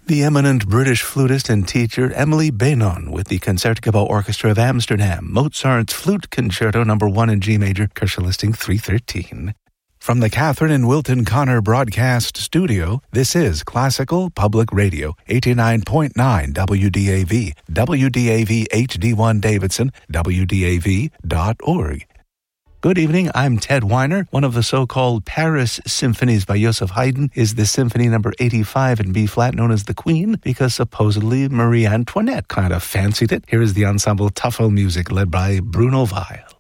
The eminent British flutist and teacher Emily Beynon with the Concertgebouw Orchestra of Amsterdam, Mozart's Flute Concerto No. 1 in G major, Kershaw listing 313. From the Catherine and Wilton Connor Broadcast Studio, this is Classical Public Radio, 89.9 WDAV, WDAV HD1 Davidson, WDAV.org. Good evening, I'm Ted Weiner. One of the so-called Paris symphonies by Joseph Haydn is the Symphony No. 85 in B-flat, known as the Queen, because supposedly Marie Antoinette kind of fancied it. Here is the ensemble Tafel Music, led by Bruno Weil.